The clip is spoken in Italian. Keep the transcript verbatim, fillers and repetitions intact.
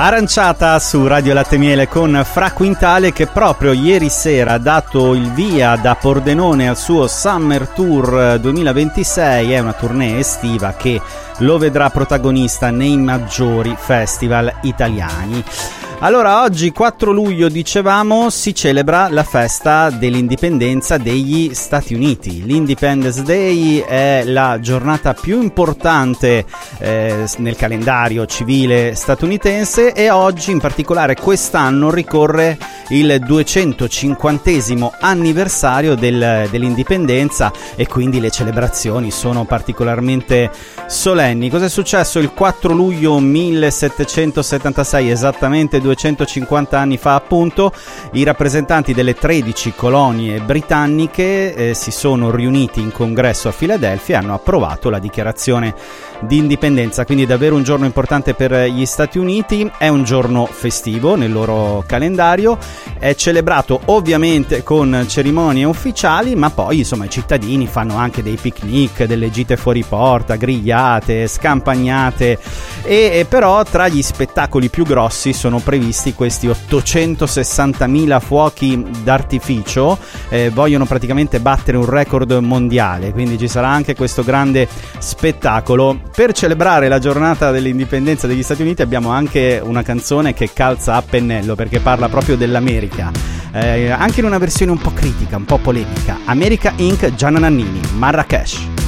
Aranciata su Radio Latte Miele con Fra Quintale, che proprio ieri sera ha dato il via da Pordenone al suo Summer Tour duemilaventisei. È una tournée estiva che lo vedrà protagonista nei maggiori festival italiani. Allora, oggi quattro luglio, dicevamo, si celebra la festa dell'indipendenza degli Stati Uniti. L'Independence Day è la giornata più importante eh, nel calendario civile statunitense e oggi, in particolare quest'anno, ricorre il duecentocinquantesimo anniversario del, dell'indipendenza e quindi le celebrazioni sono particolarmente solenni. Cos'è successo il quattro luglio millesettecentosettantasei, esattamente duecentocinquanta anni fa appunto? I rappresentanti delle tredici colonie britanniche eh, si sono riuniti in congresso a Filadelfia e hanno approvato la dichiarazione di indipendenza, quindi davvero un giorno importante per gli Stati Uniti. È un giorno festivo nel loro calendario, è celebrato ovviamente con cerimonie ufficiali, ma poi insomma i cittadini fanno anche dei picnic, delle gite fuori porta, grigliate, scampagnate e, e però tra gli spettacoli più grossi sono previsti questi ottocentosessantamila fuochi d'artificio. Eh, vogliono praticamente battere un record mondiale, quindi ci sarà anche questo grande spettacolo. Per celebrare la giornata dell'indipendenza degli Stati Uniti abbiamo anche una canzone che calza a pennello perché parla proprio dell'America, eh, anche in una versione un po' critica, un po' polemica. America Incorporated, Gianna Nannini, Marrakesh.